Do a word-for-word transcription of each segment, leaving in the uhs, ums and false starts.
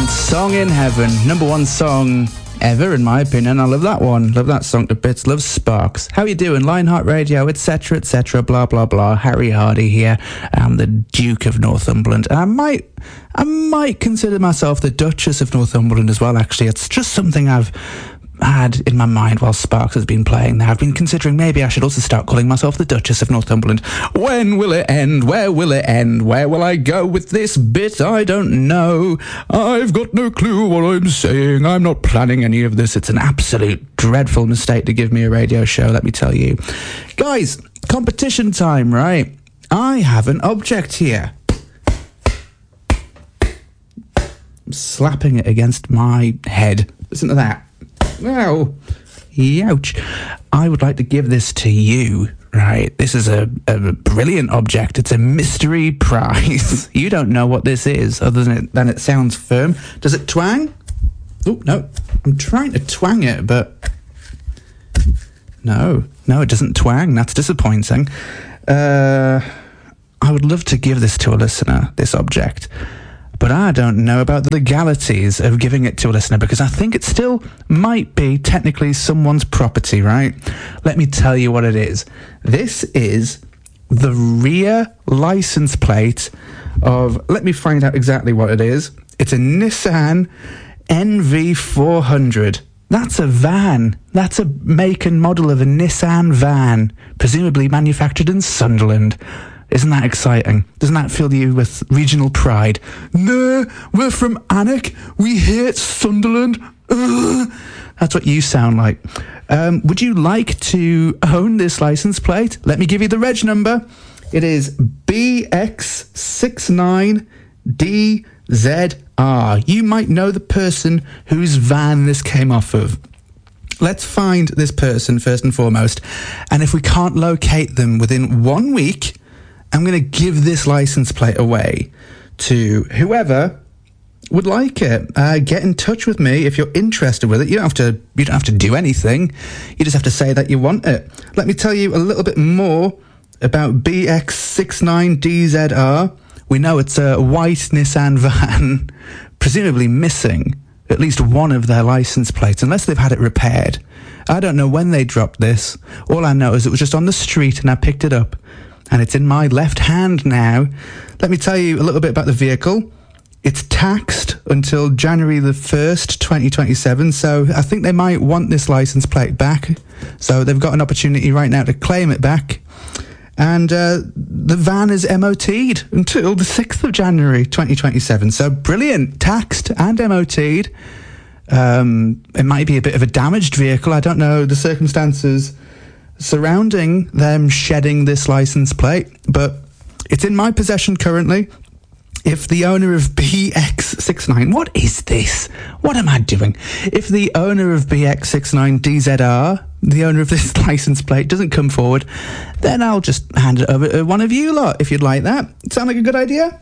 Song in Heaven. Number one song ever, in my opinion. I love that one. Love that song to bits. Love Sparks. How you doing? Lionheart Radio, et cetera, et cetera, blah, blah, blah. Harry Hardy here. I'm the Duke of Northumberland. I might, I might consider myself the Duchess of Northumberland as well, actually. It's just something I've had in my mind while Sparks has been playing there. I've been considering maybe I should also start calling myself the Duchess of Northumberland. When will it end? Where will it end? Where will I go with this bit? I don't know. I've got no clue what I'm saying. I'm not planning any of this. It's an absolute dreadful mistake to give me a radio show, let me tell you. Guys, competition time, right? I have an object here. I'm slapping it against my head. Listen to that. Well, ouch. I would like to give this to you, right? This is a, a brilliant object. It's a mystery prize. You don't know what this is, other than it, than it sounds firm. Does it twang? Oh, no. I'm trying to twang it, but... No. No, it doesn't twang. That's disappointing. Uh, I would love to give this to a listener, this object. But I don't know about the legalities of giving it to a listener, because I think it still might be technically someone's property, right? Let me tell you what it is. This is the rear license plate of... Let me find out exactly what it is. It's a Nissan N V four hundred. That's a van. That's a make and model of a Nissan van, presumably manufactured in Sunderland. Isn't that exciting? Doesn't that fill you with regional pride? No, we're from Alnwick. We hate Sunderland. Ugh. That's what you sound like. Um, would you like to own this license plate? Let me give you the reg number. It is B X six nine D Z R. You might know the person whose van this came off of. Let's find this person first and foremost. And if we can't locate them within one week... I'm going to give this license plate away to whoever would like it. Uh, get in touch with me if you're interested with it. You don't have to. You don't have to do anything. You just have to say that you want it. Let me tell you a little bit more about B X six nine D Z R. We know it's a white Nissan van, presumably missing at least one of their license plates, unless they've had it repaired. I don't know when they dropped this. All I know is it was just on the street and I picked it up. And it's in my left hand now. Let me tell you a little bit about the vehicle. It's taxed until January the first, twenty twenty-seven, so I think they might want this license plate back. So they've got an opportunity right now to claim it back. And uh, the van is M O T'd until the sixth of January, twenty twenty-seven. So brilliant, taxed and M O T'd. Um, it might be a bit of a damaged vehicle. I don't know the circumstances surrounding them shedding this license plate, but it's in my possession currently. If the owner of B X six nine... What is this? What am I doing? If the owner of B X six nine D Z R, the owner of this license plate, doesn't come forward, then I'll just hand it over to one of you lot, if you'd like that. Sound like a good idea?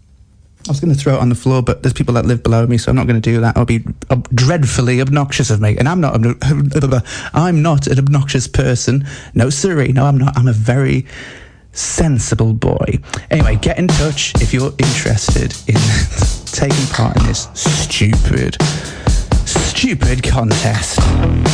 I was going to throw it on the floor, but there's people that live below me, so I'm not going to do that. It'll be ob- dreadfully obnoxious of me. And I'm not I'm not an obnoxious person. No, sirree. No, I'm not. I'm a very sensible boy. Anyway, get in touch if you're interested in taking part in this stupid, stupid contest.